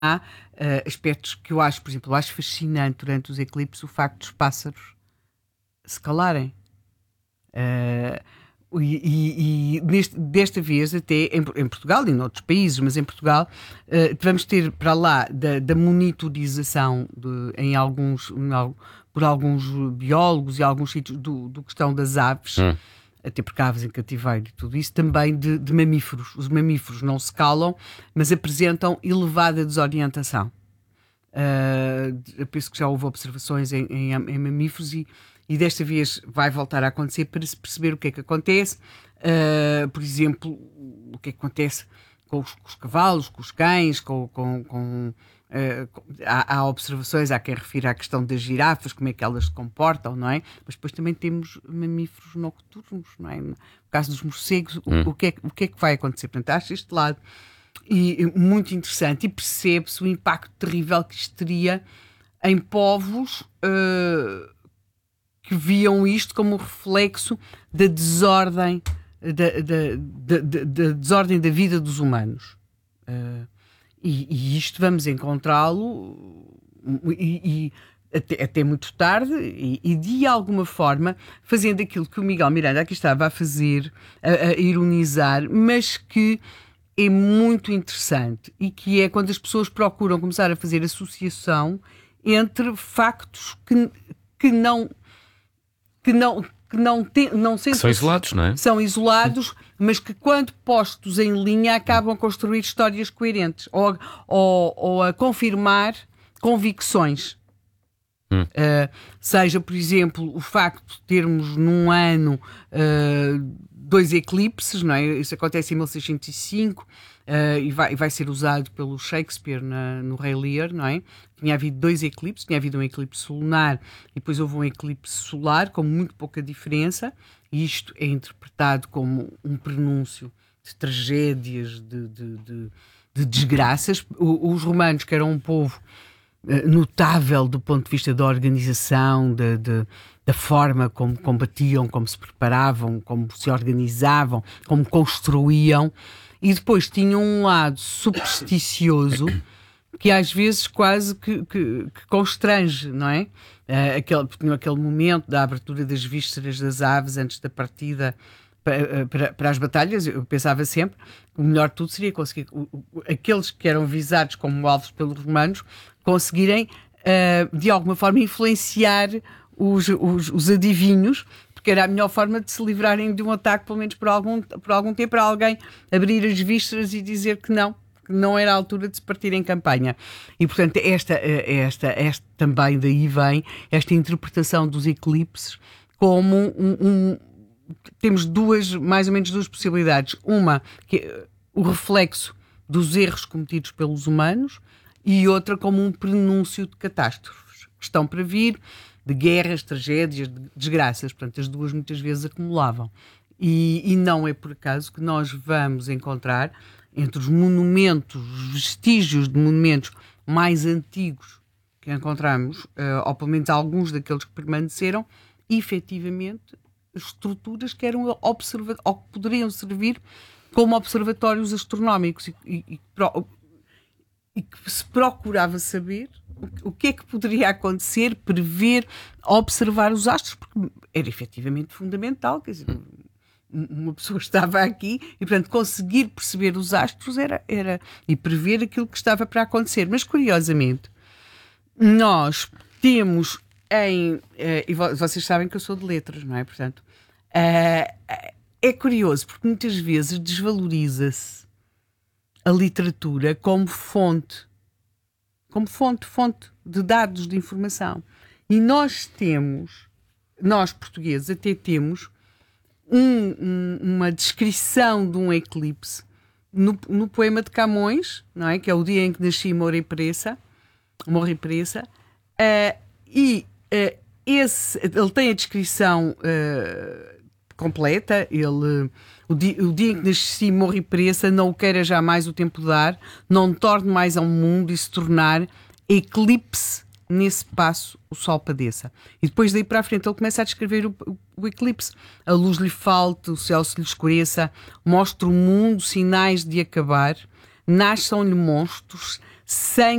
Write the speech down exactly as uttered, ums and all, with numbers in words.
há uh, aspectos que eu acho, por exemplo, eu acho fascinante durante os eclipses o facto dos pássaros se calarem. Uh, e e, e neste, desta vez, até em, em Portugal e noutros países, mas em Portugal, uh, vamos ter para lá da, da monitorização de, em alguns, em, por alguns biólogos e alguns sítios do, do questão das aves. Hum. Até porque há aves em cativeiro e tudo isso, também de, de mamíferos. Os mamíferos não se calam, mas apresentam elevada desorientação. Uh, eu penso que já houve observações em, em, em mamíferos e, e desta vez vai voltar a acontecer para se perceber o que é que acontece. Uh, por exemplo, o que é que acontece com os, com os cavalos, com os cães, com... com, com Uh, há, há observações, há quem refira à questão das girafas, como é que elas se comportam, não é? Mas depois também temos mamíferos nocturnos, não é? No caso dos morcegos, hum. o, o, que é, o que é que vai acontecer? Portanto, acho este lado e, muito interessante, e percebe-se o impacto terrível que isto teria em povos uh, que viam isto como um reflexo da desordem da, da, da, da, da desordem da vida dos humanos. Uh, E, e isto vamos encontrá-lo e, e até, até muito tarde e, e de alguma forma fazendo aquilo que o Miguel Miranda aqui estava a fazer, a, a ironizar, mas que é muito interessante e que é quando as pessoas procuram começar a fazer associação entre factos que, que não que não que não, tem, não que são isolados, não é? São isolados, mas que quando postos em linha acabam a construir histórias coerentes ou, ou, ou a confirmar convicções. Hum. Uh, seja, por exemplo, o facto de termos num ano uh, dois eclipses, não é? Isso acontece em mil seiscentos e cinco uh, e, vai, e vai ser usado pelo Shakespeare na, no Rei Lear, não é? Tinha havido dois eclipses, tinha havido um eclipse lunar e depois houve um eclipse solar com muito pouca diferença, e isto é interpretado como um prenúncio de tragédias, de, de, de, de desgraças. O, os romanos, que eram um povo notável do ponto de vista da organização, de, de, da forma como combatiam, como se preparavam, como se organizavam, como construíam, e depois tinham um lado supersticioso que às vezes quase que, que, que constrange, não é? Uh, aquele, tinha aquele momento da abertura das vísceras das aves antes da partida para, para, para as batalhas. Eu pensava sempre que o melhor de tudo seria conseguir o, o, aqueles que eram visados como alvos pelos romanos conseguirem uh, de alguma forma influenciar os, os, os adivinhos, porque era a melhor forma de se livrarem de um ataque, pelo menos por algum, por algum tempo, para alguém abrir as vísceras e dizer que não, que não era a altura de se partir em campanha. E portanto esta, esta, esta também daí vem esta interpretação dos eclipses como um, um temos duas, mais ou menos duas possibilidades. Uma, que é o reflexo dos erros cometidos pelos humanos, e outra como um prenúncio de catástrofes que estão para vir, de guerras, tragédias, de desgraças. Portanto, as duas muitas vezes acumulavam. E, e não é por acaso que nós vamos encontrar entre os monumentos, os vestígios de monumentos mais antigos que encontramos, uh, ou pelo menos alguns daqueles que permaneceram, efetivamente estruturas que eram observa- ou que poderiam servir como observatórios astronómicos e, e, e, pro, e que se procurava saber o, o que é que poderia acontecer, prever, observar os astros, porque era efetivamente fundamental, quer dizer, uma pessoa estava aqui e, portanto, conseguir perceber os astros era, era, e prever aquilo que estava para acontecer. Mas, curiosamente, nós temos em... Uh, e vocês sabem que eu sou de letras, não é? Portanto, uh, é curioso, porque muitas vezes desvaloriza-se a literatura como fonte, como fonte, fonte de dados, de informação. E nós temos, nós portugueses até temos um, um, uma descrição de um eclipse no, no poema de Camões, não é? Que é O Dia em que Nasci, Morri Pressa, Morri Pressa, uh, e uh, esse, ele tem a descrição uh, completa, ele... O dia, o dia em que nasci, morri pressa, não o queira jamais o tempo dar, não torne mais ao mundo e se tornar eclipse, nesse passo o sol padeça. E depois daí para a frente ele começa a descrever o, o, o eclipse. A luz lhe falte, o céu se lhe escureça, mostra o mundo sinais de acabar, nasçam-lhe monstros, sem